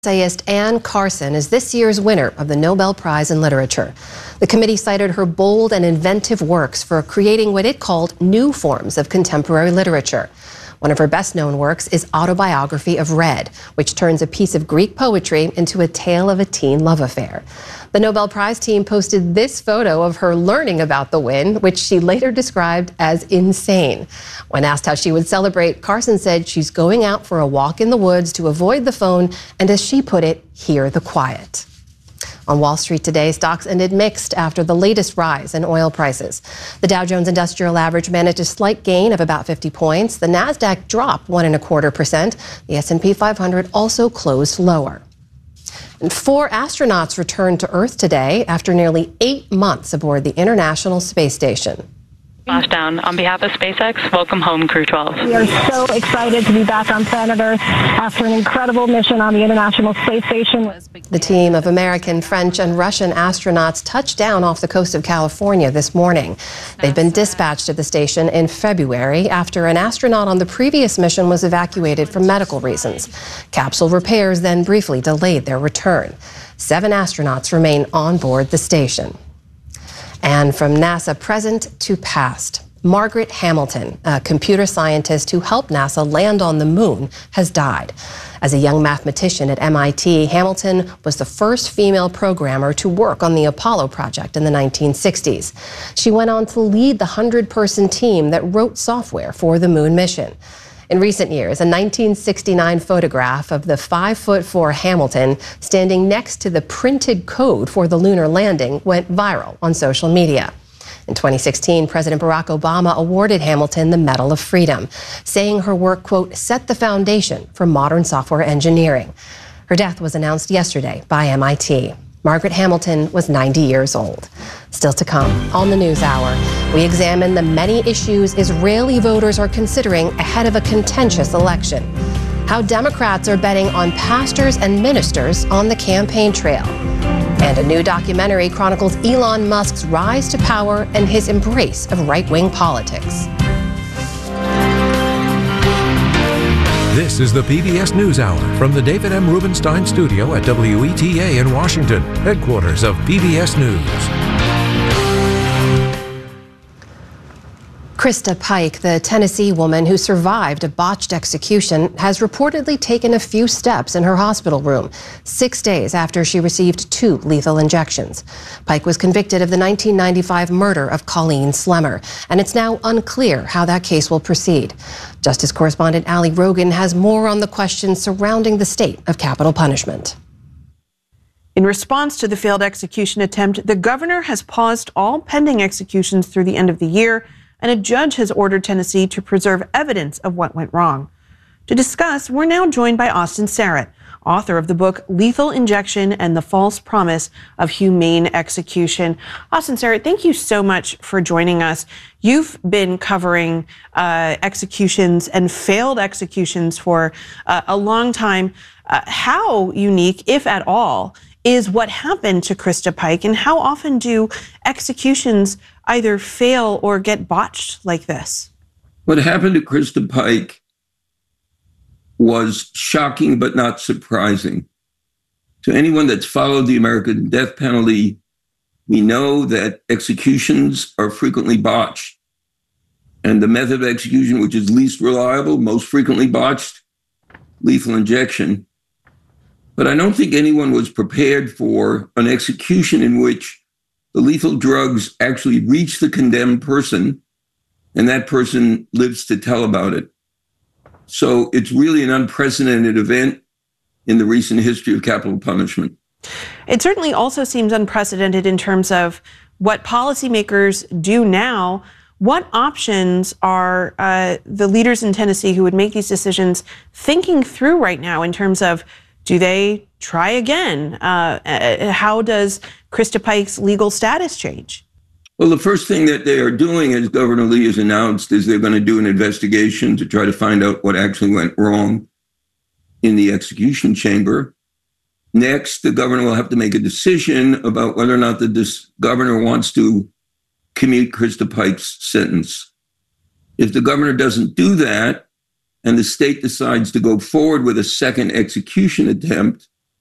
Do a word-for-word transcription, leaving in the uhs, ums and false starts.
Essayist Anne Carson is this year's winner of the Nobel Prize in Literature. The committee cited her bold and inventive works for creating what it called new forms of contemporary literature. One of her best-known works is Autobiography of Red, which turns a piece of Greek poetry into a tale of a teen love affair. The Nobel Prize team posted this photo of her learning about the win, which she later described as insane. When asked how she would celebrate, Carson said she's going out for a walk in the woods to avoid the phone and, as she put it, hear the quiet. On Wall Street today, stocks ended mixed after the latest rise in oil prices. The Dow Jones Industrial Average managed a slight gain of about fifty points. The Nasdaq dropped one and a quarter percent. The S and P five hundred also closed lower. And four astronauts returned to Earth today after nearly eight months aboard the International Space Station. Splashdown. On behalf of SpaceX, welcome home, Crew twelve. We are so excited to be back on planet Earth after an incredible mission on the International Space Station. The team of American, French, and Russian astronauts touched down off the coast of California this morning. They've been dispatched to the station in February after an astronaut on the previous mission was evacuated for medical reasons. Capsule repairs then briefly delayed their return. Seven astronauts remain on board the station. And from NASA present to past, Margaret Hamilton, a computer scientist who helped NASA land on the moon, has died. As a young mathematician at M I T, Hamilton was the first female programmer to work on the Apollo project in the nineteen sixties. She went on to lead the hundred-person team that wrote software for the moon mission. In recent years, a nineteen sixty-nine photograph of the five foot four Hamilton standing next to the printed code for the lunar landing went viral on social media. In twenty sixteen, President Barack Obama awarded Hamilton the Medal of Freedom, saying her work, quote, set the foundation for modern software engineering. Her death was announced yesterday by M I T. Margaret Hamilton was ninety years old. Still to come on the News Hour, we examine the many issues Israeli voters are considering ahead of a contentious election. How Democrats are betting on pastors and ministers on the campaign trail. And a new documentary chronicles Elon Musk's rise to power and his embrace of right-wing politics. This is the P B S NewsHour from the David M. Rubenstein studio at W E T A in Washington, headquarters of P B S News. Krista Pike, the Tennessee woman who survived a botched execution, has reportedly taken a few steps in her hospital room, six days after she received two lethal injections. Pike was convicted of the nineteen ninety-five murder of Colleen Slemmer, and it's now unclear how that case will proceed. Justice correspondent Ali Rogan has more on the questions surrounding the state of capital punishment. In response to the failed execution attempt, the governor has paused all pending executions through the end of the year, and a judge has ordered Tennessee to preserve evidence of what went wrong. To discuss, we're now joined by Austin Sarrett, author of the book Lethal Injection and the False Promise of Humane Execution. Austin Sarrett, thank you so much for joining us. You've been covering uh, executions and failed executions for uh, a long time. Uh, how unique, if at all, is what happened to Krista Pike, and how often do executions either fail or get botched like this? What happened to Krista Pike was shocking but not surprising. To anyone that's followed the American death penalty, we know that executions are frequently botched. And the method of execution which is least reliable, most frequently botched, lethal injection. But I don't think anyone was prepared for an execution in which the lethal drugs actually reach the condemned person, and that person lives to tell about it. So it's really an unprecedented event in the recent history of capital punishment. It certainly also seems unprecedented in terms of what policymakers do now. What options are uh, the leaders in Tennessee who would make these decisions thinking through right now in terms of, do they try again? Uh, how does Krista Pike's legal status change? Well, the first thing that they are doing, as Governor Lee has announced, is they're going to do an investigation to try to find out what actually went wrong in the execution chamber. Next, the governor will have to make a decision about whether or not the dis- governor wants to commute Krista Pike's sentence. If the governor doesn't do that, and the state decides to go forward with a second execution attempt,